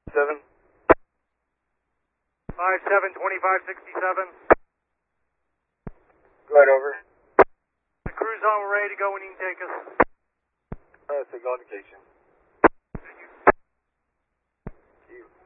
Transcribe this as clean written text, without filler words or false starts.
7. 572567. Go ahead, over. The crew's on, we're ready to go when you can take us. Signal indication. Thank you.